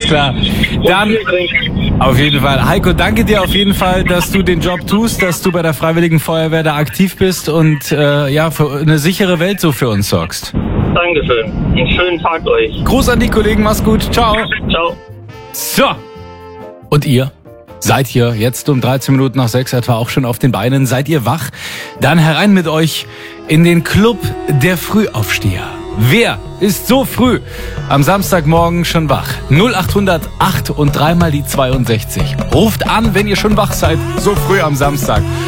klar. Dann auf jeden Fall. Heiko, danke dir auf jeden Fall, dass du den Job tust, dass du bei der Freiwilligen Feuerwehr da aktiv bist und für eine sichere Welt so für uns sorgst. Dankeschön. Einen schönen Tag euch. Gruß an die Kollegen, mach's gut. Ciao. Ciao. So. Und ihr? Seid ihr jetzt um 13 Minuten nach 6 etwa auch schon auf den Beinen? Seid ihr wach? Dann herein mit euch in den Club der Frühaufsteher. Wer ist so früh am Samstagmorgen schon wach? 0800 8 und dreimal die 62. Ruft an, wenn ihr schon wach seid, so früh am Samstag.